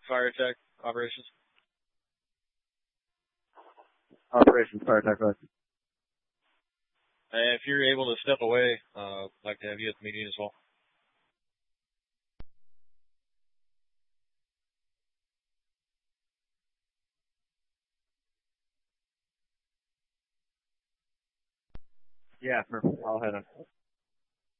fire tech operations. Operations fire tech. Right. If you're able to step away, I'd like to have you at the meeting as well. Yeah, perfect. I'll head on.